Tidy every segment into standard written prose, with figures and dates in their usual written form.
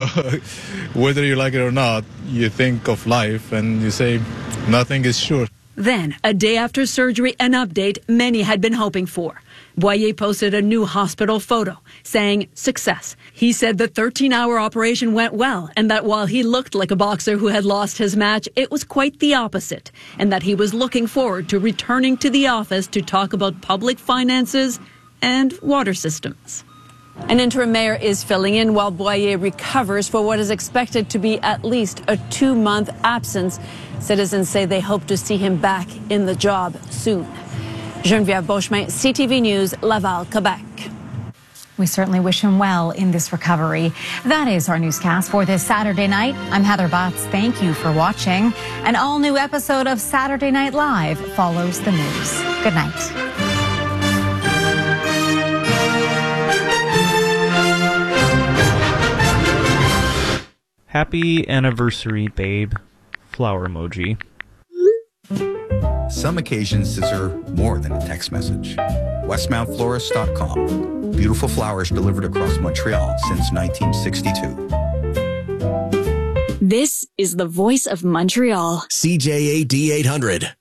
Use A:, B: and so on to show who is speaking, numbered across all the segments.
A: whether you like it or not, you think of life and you say nothing is sure.
B: Then, a day after surgery, an update many had been hoping for. Boyer posted a new hospital photo saying success. He said the 13-hour operation went well and that while he looked like a boxer who had lost his match, it was quite the opposite, and that he was looking forward to returning to the office to talk about public finances and water systems. An interim mayor is filling in while Boyer recovers for what is expected to be at least a 2-month absence. Citizens say they hope to see him back in the job soon. Geneviève Beauchemin, CTV News, Laval, Quebec.
C: We certainly wish him well in this recovery. That is our newscast for this Saturday night. I'm Heather Butts. Thank you for watching. An all-new episode of Saturday Night Live follows the news. Good night.
D: Happy anniversary, babe. Flower emoji.
E: Some occasions deserve more than a text message. WestmountFlorist.com. Beautiful flowers delivered across Montreal since 1962.
F: This is the voice of Montreal.
G: CJAD 800.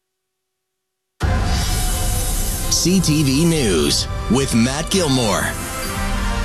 G: CTV News with Matt Gilmore.